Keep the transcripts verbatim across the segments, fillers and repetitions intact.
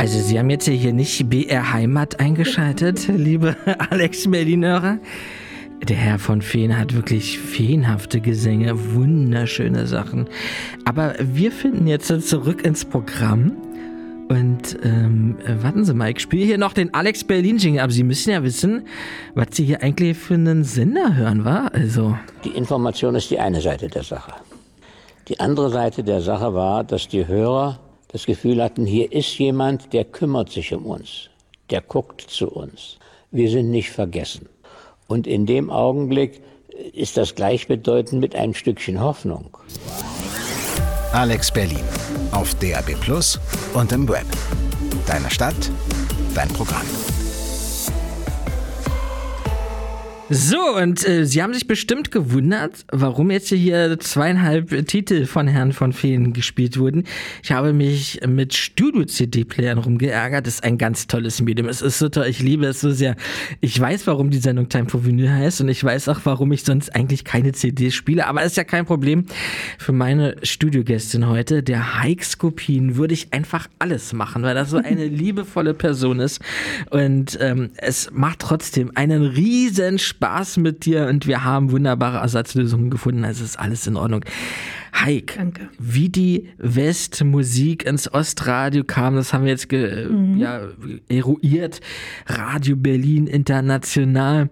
Also Sie haben jetzt hier nicht B R Heimat eingeschaltet, liebe Alex Berlin-Hörer. Der Herr von Feen hat wirklich feenhafte Gesänge, wunderschöne Sachen. Aber wir finden jetzt zurück ins Programm. Und ähm, warten Sie mal, ich spiele hier noch den Alex Berlin-Jingle, aber Sie müssen ja wissen, was Sie hier eigentlich für einen Sender hören, wa? Also. Die Information ist die eine Seite der Sache. Die andere Seite der Sache war, dass die Hörer das Gefühl hatten, hier ist jemand, der kümmert sich um uns, der guckt zu uns. Wir sind nicht vergessen. Und in dem Augenblick ist das gleichbedeutend mit einem Stückchen Hoffnung. Alex Berlin auf D A B Plus und im Web. Deine Stadt, dein Programm. So, und äh, Sie haben sich bestimmt gewundert, warum jetzt hier zweieinhalb Titel von Herrn von Feen gespielt wurden. Ich habe mich mit Studio-C D-Playern rumgeärgert. Das ist ein ganz tolles Medium. Es ist so toll, ich liebe es so sehr. Ich weiß, warum die Sendung Time for Vinyl heißt und ich weiß auch, warum ich sonst eigentlich keine C Ds spiele. Aber ist ja kein Problem. Für meine Studiogästin heute, der Heik Skopin, würde ich einfach alles machen, weil das so eine liebevolle Person ist. Und ähm, es macht trotzdem einen riesen Spaß mit dir und wir haben wunderbare Ersatzlösungen gefunden. Also ist alles in Ordnung. Heik, Danke. Wie die Westmusik ins Ostradio kam, das haben wir jetzt ge- mhm. ja, eruiert. Radio Berlin International.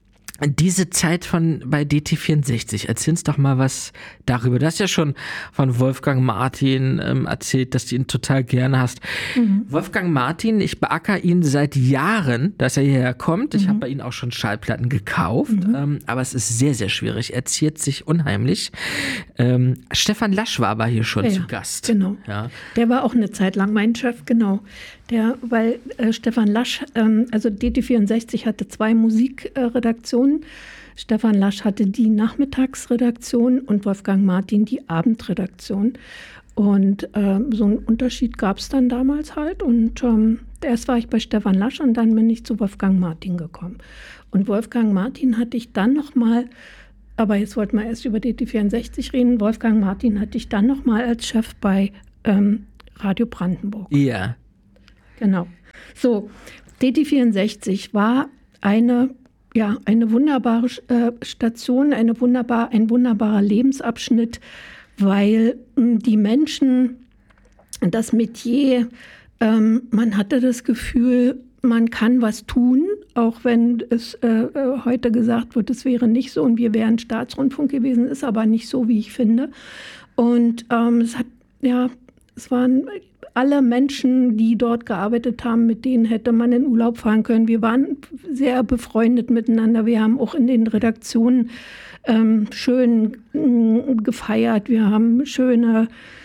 Diese Zeit von bei D T vierundsechzig, erzähl uns doch mal was darüber. Du hast ja schon von Wolfgang Martin ähm, erzählt, dass du ihn total gerne hast. Mhm. Wolfgang Martin, ich beacker ihn seit Jahren, dass er hierher kommt. Ich mhm. habe bei ihm auch schon Schallplatten gekauft, mhm. ähm, aber es ist sehr, sehr schwierig. Er ziert sich unheimlich. Ähm, Stefan Lasch war aber hier schon ja, zu Gast. Genau. Ja. Der war auch eine Zeit lang mein Chef, genau. Der, weil äh, Stefan Lasch, ähm, also D T vierundsechzig hatte zwei Musikredaktionen. Äh, Stefan Lasch hatte die Nachmittagsredaktion und Wolfgang Martin die Abendredaktion. Und äh, so einen Unterschied gab es dann damals halt. Und ähm, erst war ich bei Stefan Lasch und dann bin ich zu Wolfgang Martin gekommen. Und Wolfgang Martin hatte ich dann noch mal, aber jetzt wollten wir erst über D T vierundsechzig reden, Wolfgang Martin hatte ich dann noch mal als Chef bei ähm, Radio Brandenburg. Ja. Genau. So, D T vierundsechzig war eine, ja, eine wunderbare äh, Station, eine wunderbar, ein wunderbarer Lebensabschnitt, weil ähm, die Menschen, das Metier, ähm, man hatte das Gefühl, man kann was tun, auch wenn es äh, heute gesagt wird, es wäre nicht so und wir wären Staatsrundfunk gewesen, ist aber nicht so, wie ich finde. Und ähm, es hat, ja, es waren alle Menschen, die dort gearbeitet haben, mit denen hätte man in Urlaub fahren können. Wir waren sehr befreundet miteinander. Wir haben auch in den Redaktionen ähm, schön äh, gefeiert. Wir haben schöne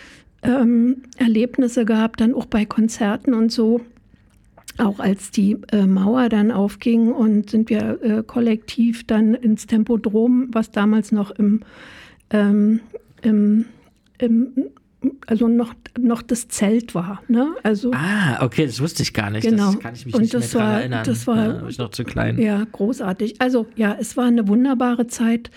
ähm, Erlebnisse gehabt, dann auch bei Konzerten und so. Auch als die äh, Mauer dann aufging und sind wir äh, kollektiv dann ins Tempodrom, was damals noch im, ähm, im, im also noch, noch das Zelt war. Ne? Also, ah, okay, das wusste ich gar nicht. Genau. Das kann ich mich und nicht das mehr war, dran erinnern. Das war, da war ich noch zu klein. Ja, großartig. Also ja, es war eine wunderbare Zeit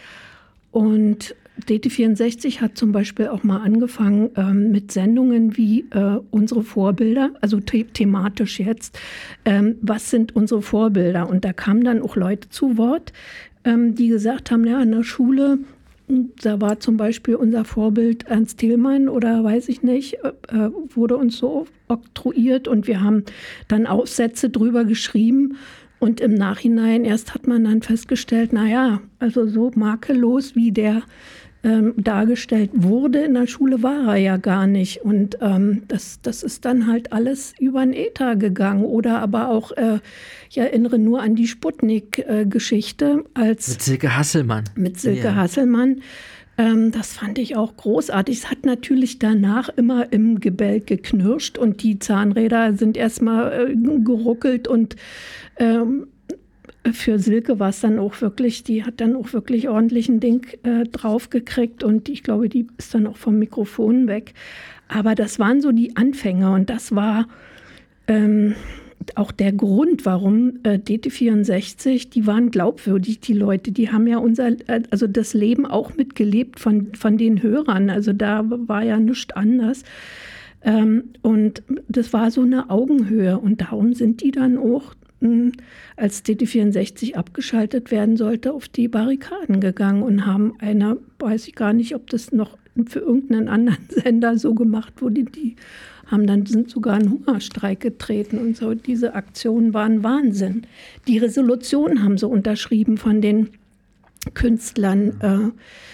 und D T vierundsechzig hat zum Beispiel auch mal angefangen ähm, mit Sendungen wie äh, unsere Vorbilder, also the- thematisch jetzt, ähm, was sind unsere Vorbilder? Und da kamen dann auch Leute zu Wort, ähm, die gesagt haben, ja, an der Schule, da war zum Beispiel unser Vorbild Ernst Thälmann oder weiß ich nicht, äh, wurde uns so oktroyiert und wir haben dann Aufsätze drüber geschrieben und im Nachhinein erst hat man dann festgestellt, naja, also so makellos wie der ähm, dargestellt wurde in der Schule war er ja gar nicht und ähm, das, das ist dann halt alles über den Äther gegangen oder aber auch, äh, ich erinnere nur an die Sputnik-Geschichte als mit Silke Hasselmann. Mit Silke ja. Hasselmann. Ähm, das fand ich auch großartig. Es hat natürlich danach immer im Gebälk geknirscht und die Zahnräder sind erstmal äh, geruckelt und ähm, für Silke war es dann auch wirklich, die hat dann auch wirklich ordentlich ein Ding äh, draufgekriegt und ich glaube, die ist dann auch vom Mikrofon weg. Aber das waren so die Anfänge und das war ähm, auch der Grund, warum äh, D T vierundsechzig, die waren glaubwürdig, die Leute, die haben ja unser, äh, also das Leben auch mitgelebt von, von den Hörern, also da war ja nichts anders. Ähm, und das war so eine Augenhöhe. Und darum sind die dann auch, mh, als D T vierundsechzig abgeschaltet werden sollte, auf die Barrikaden gegangen und haben einer, weiß ich gar nicht, ob das noch für irgendeinen anderen Sender so gemacht wurde, die haben dann sind sogar einen Hungerstreik getreten und so. Diese Aktionen waren Wahnsinn. Die Resolution haben sie unterschrieben von den Künstlern.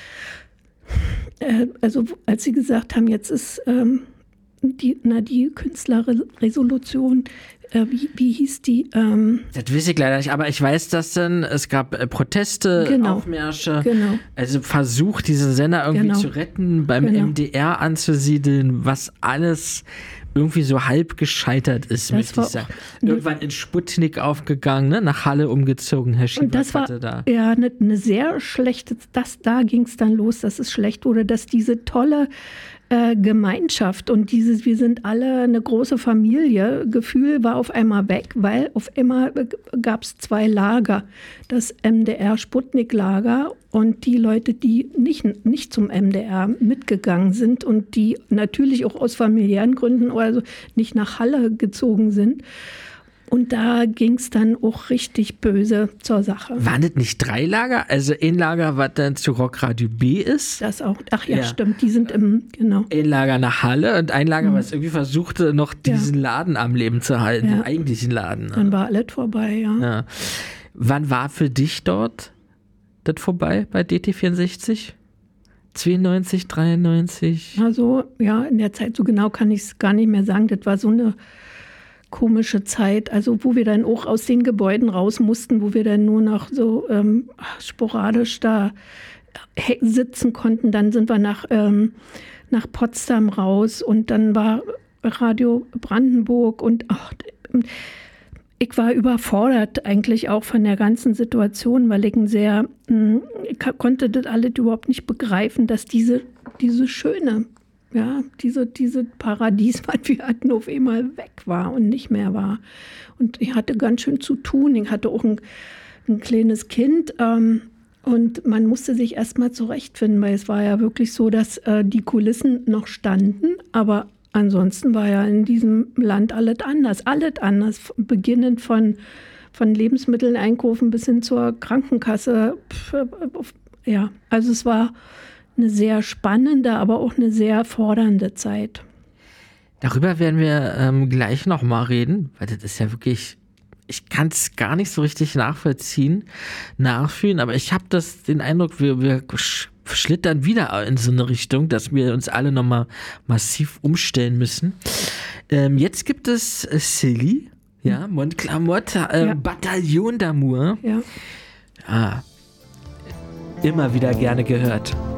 Äh, äh, also als sie gesagt haben, jetzt ist ähm, die, na, die Künstlerresolution, äh, wie, wie hieß die? Ähm, das weiß ich leider nicht, aber ich weiß, dass dann, es gab äh, Proteste, genau, Aufmärsche, genau. also Versuch, diesen Sender irgendwie genau. zu retten, beim genau. M D R anzusiedeln, was alles irgendwie so halb gescheitert ist das mit war dieser. Auch, irgendwann in Sputnik aufgegangen, ne? Nach Halle umgezogen, Herr Schiebert und das war hatte da. ja eine, eine sehr schlechte, das, da ging es dann los, dass es schlecht wurde, dass diese tolle äh, Gemeinschaft und dieses, wir sind alle eine große Familie, Gefühl war auf einmal weg, weil auf einmal gab es zwei Lager, das M D R-Sputnik-Lager und die Leute, die nicht, nicht zum M D R mitgegangen sind und die natürlich auch aus familiären Gründen oder so nicht nach Halle gezogen sind. Und da ging es dann auch richtig böse zur Sache. Waren das nicht drei Lager? Also ein Lager, was dann zu Rockradio B ist? Das auch. Ach ja, ja. stimmt. Die sind im, genau. Ein Lager nach Halle und ein Lager, mhm. was irgendwie versuchte, noch diesen ja. Laden am Leben zu halten, ja. den eigentlichen Laden. Dann war alles vorbei, ja. ja. Wann war für dich dort das vorbei bei D T vierundsechzig? zweiundneunzig, dreiundneunzig? Also, ja, in der Zeit, so genau kann ich es gar nicht mehr sagen. Das war so eine komische Zeit, also wo wir dann auch aus den Gebäuden raus mussten, wo wir dann nur noch so ähm, sporadisch da sitzen konnten. Dann sind wir nach, ähm, nach Potsdam raus und dann war Radio Brandenburg und ach, ich war überfordert eigentlich auch von der ganzen Situation, weil ich ein sehr, ich konnte das alles überhaupt nicht begreifen, dass diese, diese schöne, ja, diese, diese Paradies, was wir hatten, auf einmal weg war und nicht mehr war. Und ich hatte ganz schön zu tun. Ich hatte auch ein, ein kleines Kind ähm, und man musste sich erst mal zurechtfinden, weil es war ja wirklich so, dass äh, die Kulissen noch standen, aber ansonsten war ja in diesem Land alles anders. Alles anders, beginnend von, von Lebensmitteln einkaufen bis hin zur Krankenkasse. Ja, also es war eine sehr spannende, aber auch eine sehr fordernde Zeit. Darüber werden wir ähm, gleich noch mal reden, weil das ist ja wirklich, ich kann es gar nicht so richtig nachvollziehen, nachfühlen, aber ich habe das den Eindruck, wir, wir schlittern wieder in so eine Richtung, dass wir uns alle noch mal massiv umstellen müssen. Ähm, jetzt gibt es äh, Silly, ja, Montclamotte, äh, ja. Bataillon d'Amour. Ja. Ah, immer wieder gerne gehört.